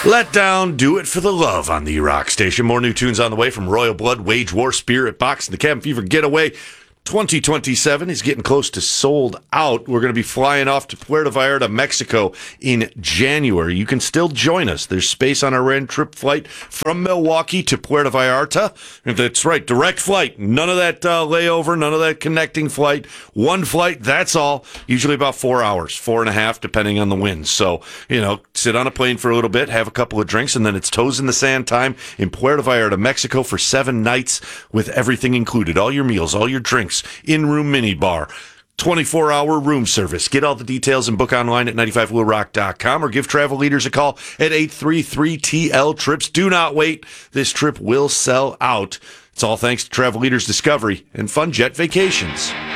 Let Down, Do It for the Love on the Rock Station. More new tunes on the way from Royal Blood, Wage War, Spirit Box, and the Cabin Fever Getaway. 2027 is getting close to sold out. We're going to be flying off to Puerto Vallarta, Mexico in January. You can still join us. There's space on our round trip flight from Milwaukee to Puerto Vallarta. That's right, direct flight. None of that layover, none of that connecting flight. One flight, that's all. Usually about 4 hours, 4.5, depending on the wind. So, sit on a plane for a little bit, have a couple of drinks, and then it's toes in the sand time in Puerto Vallarta, Mexico for 7 nights with everything included. All your meals, all your drinks. In-room mini bar, 24-hour room service. Get all the details and book online at 95wheelrock.com or give Travel Leaders a call at 833-TL-TRIPS. Do not wait. This trip will sell out. It's all thanks to Travel Leaders Discovery and Fun Jet Vacations.